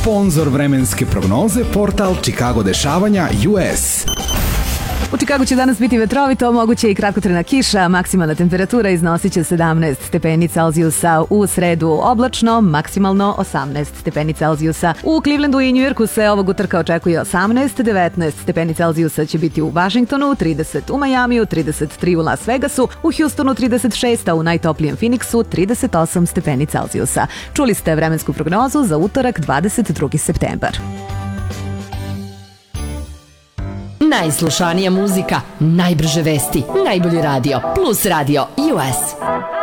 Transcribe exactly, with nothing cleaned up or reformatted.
Sponzor vremenske prognoze, portal Chicago dešavanja U S. U Čikagu će danas biti vetrovito, moguće i kratkotrajna kiša, maksimalna temperatura iznosit će sedamnaest stepeni Celzijusa, u sredu oblačno, maksimalno osamnaest stepeni Celzijusa. U Clevelandu i Njujorku se ovog utorka očekuje osamnaest, devetnaest stepeni Celzijusa će biti u Vašingtonu, trideset u Majamiju, trideset tri u Las Vegasu, u Houstonu trideset šest, a u najtoplijem Phoenixu trideset osam stepeni Celzijusa. Čuli ste vremensku prognozu za utorak dvadeset drugi septembar. Najslušanija muzika, najbrže vesti, najbolji radio, Plus Radio U S.